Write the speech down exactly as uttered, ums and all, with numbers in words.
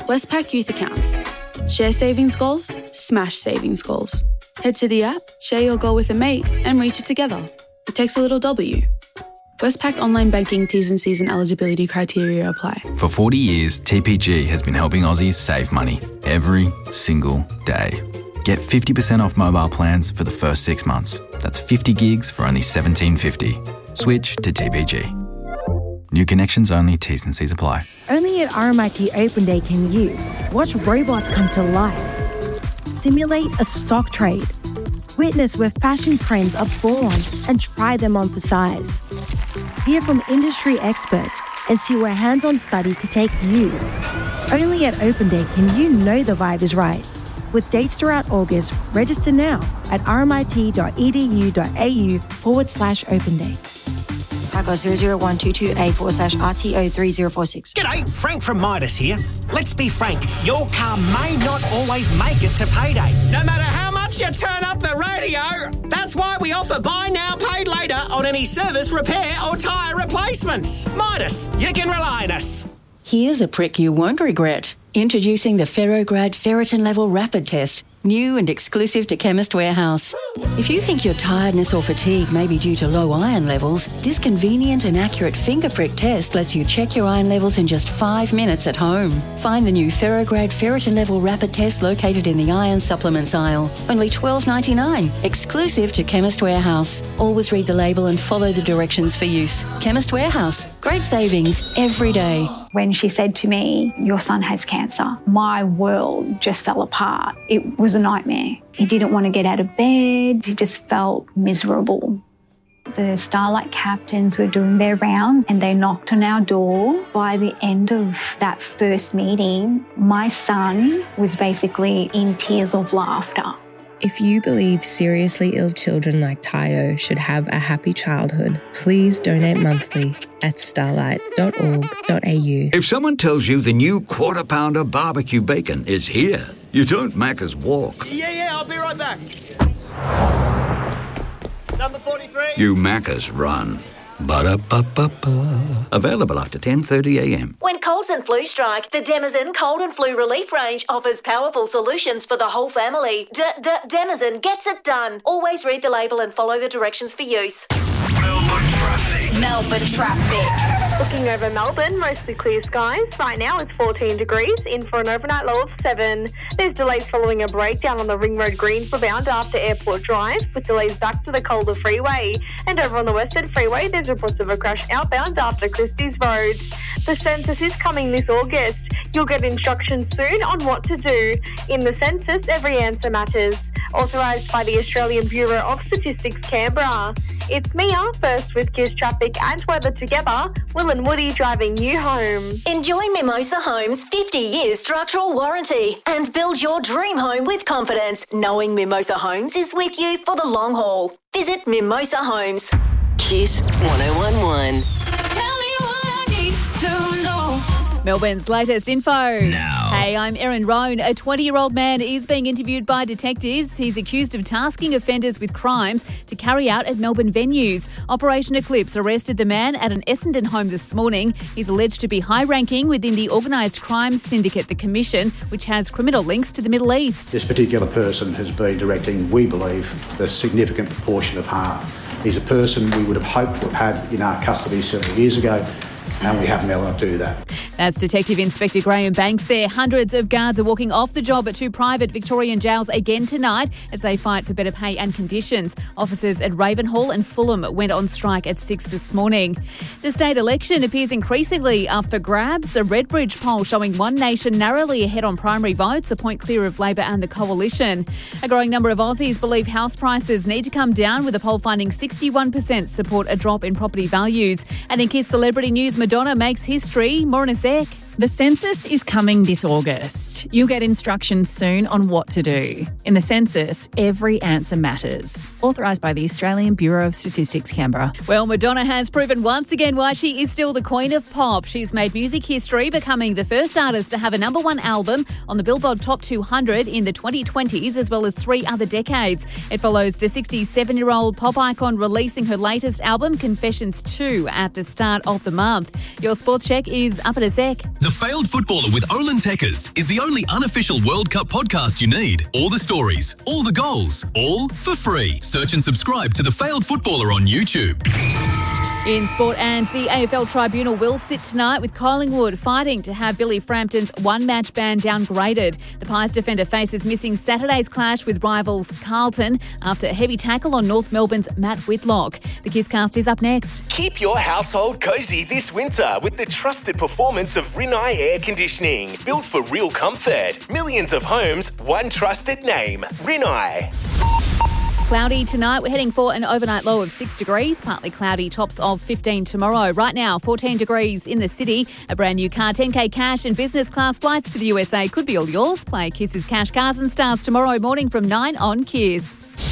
Westpac Youth Accounts. Share savings goals, smash savings goals. Head to the app, share your goal with a mate and reach it together. It takes a little W. Westpac Online Banking T's and C's and eligibility criteria apply. For forty years, T P G has been helping Aussies save money every single day. Get fifty percent off mobile plans for the first six months. That's fifty gigs for only seventeen fifty. Switch to T P G. New connections only, T's and C's apply. Only at R M I T Open Day can you watch robots come to life, simulate a stock trade, witness where fashion trends are born and try them on for size. Hear from industry experts and see where hands-on study could take you. Only at Open Day can you know the vibe is right. With dates throughout August, register now at rmit.edu.au forward slash open day. Paco zero zero one two two A forward slash R T O three zero four six. G'day, Frank from Midas here. Let's be frank, your car may not always make it to payday. No matter how much you turn up the radio, that's why we offer buy now, pay later on any service, repair or tyre replacements. Midas, you can rely on us. Here's a prick you won't regret. Introducing the Ferrograd Ferritin Level Rapid Test, new and exclusive to Chemist Warehouse. If you think your tiredness or fatigue may be due to low iron levels, this convenient and accurate finger prick test lets you check your iron levels in just five minutes at home. Find the new Ferrograd Ferritin Level Rapid Test located in the iron supplements aisle. Only twelve ninety-nine, exclusive to Chemist Warehouse. Always read the label and follow the directions for use. Chemist Warehouse, great savings every day. When she said to me, your son has cancer, my world just fell apart. It was a nightmare. He didn't want to get out of bed. He just felt miserable. The Starlight captains were doing their round and they knocked on our door. By the end of that first meeting, my son was basically in tears of laughter. If you believe seriously ill children like Tayo should have a happy childhood, please donate monthly at starlight dot org dot a u. If someone tells you the new Quarter Pounder barbecue bacon is here, you don't Macca's walk. Yeah, yeah, I'll be right back. Number forty-three. You Macca's run. Ba-da-ba-ba-ba. Available after ten thirty a m. When colds and flu strike, the Demazen Cold and Flu Relief range offers powerful solutions for the whole family. D-D-Demazen gets it done. Always read the label and follow the directions for use. Melbourne traffic. Melbourne traffic. Looking over Melbourne, mostly clear skies. Right now it's fourteen degrees, in for an overnight low of seven. There's delays following a breakdown on the Ring Road Greensboro bound after Airport Drive, with delays back to the Calder Freeway. And over on the Western Freeway, there's reports of a crash outbound after Christie's Road. The census is coming this August. You'll get instructions soon on what to do. In the census, every answer matters. Authorised by the Australian Bureau of Statistics, Canberra. It's Mia, first with Kiss Traffic and weather together. Will and Woody driving you home. Enjoy Mimosa Homes' fifty year structural warranty and build your dream home with confidence, knowing Mimosa Homes is with you for the long haul. Visit Mimosa Homes. Kiss one oh one one. Tell me what I need to know. Melbourne's latest info. Now. Hey, I'm Erin Roan. A twenty-year-old man is being interviewed by detectives. He's accused of tasking offenders with crimes to carry out at Melbourne venues. Operation Eclipse arrested the man at an Essendon home this morning. He's alleged to be high-ranking within the organised crime syndicate, the Commission, which has criminal links to the Middle East. This particular person has been directing, we believe, a significant proportion of harm. He's a person we would have hoped to have had in our custody several years ago, and we haven't been able to do that. That's Detective Inspector Graham Banks there. Hundreds of guards are walking off the job at two private Victorian jails again tonight as they fight for better pay and conditions. Officers at Ravenhall and Fulham went on strike at six this morning. The state election appears increasingly up for grabs. A Redbridge poll showing One Nation narrowly ahead on primary votes, a point clear of Labor and the Coalition. A growing number of Aussies believe house prices need to come down, with a poll finding sixty-one percent support a drop in property values. And in Kiss Celebrity News, Madonna makes history. More in a sec. The census is coming this August. You'll get instructions soon on what to do. In the census, every answer matters. Authorised by the Australian Bureau of Statistics, Canberra. Well, Madonna has proven once again why she is still the queen of pop. She's made music history, becoming the first artist to have a number one album on the Billboard Top two hundred in the twenty twenties, as well as three other decades. It follows the sixty-seven-year-old pop icon releasing her latest album, Confessions two, at the start of the month. Your sports check is up in a sec. The The Failed Footballer with Olin Tekkers is the only unofficial World Cup podcast you need. All the stories, all the goals, all for free. Search and subscribe to The Failed Footballer on YouTube. In sport, and the A F L Tribunal will sit tonight with Collingwood fighting to have Billy Frampton's one-match ban downgraded. The Pies defender faces missing Saturday's clash with rivals Carlton after a heavy tackle on North Melbourne's Matt Whitlock. The Kisscast is up next. Keep your household cosy this winter with the trusted performance of Rinnai Air Conditioning. Built for real comfort. Millions of homes, one trusted name. Rinnai. Cloudy tonight. We're heading for an overnight low of six degrees. Partly cloudy, tops of fifteen tomorrow. Right now, fourteen degrees in the city. A brand new car, ten K cash and business class flights to the U S A could be all yours. Play Kiss's Cash Cars and Stars tomorrow morning from nine on Kiss.